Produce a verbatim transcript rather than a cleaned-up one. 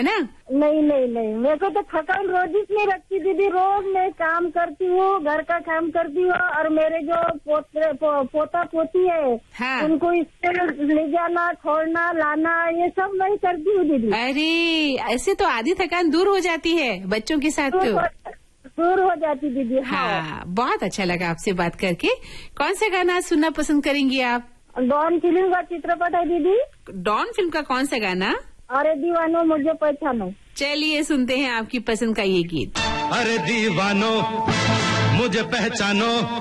ना? नहीं नहीं नहीं, मेरे को तो थकान रोज नहीं रखती दीदी। रोज मैं काम करती हूँ, घर का काम करती हूँ, और मेरे जो पोते पो, पोता पोती है, हाँ। उनको स्कूल ले जाना, छोड़ना, लाना, ये सब मैं करती हूँ दीदी। अरे ऐसे तो आधी थकान दूर हो जाती है बच्चों के साथ तो। दूर हो जाती दीदी। हाँ, हाँ, बहुत अच्छा लगा आपसे बात करके। कौन सा गाना सुनना पसंद करेंगी आप? डॉन फिल्म का चित्रपट है दीदी। डॉन फिल्म का कौन सा गाना? अरे दीवानो मुझे पहचानो। चलिए सुनते हैं आपकी पसंद का ये गीत। अरे दीवानो मुझे पहचानो।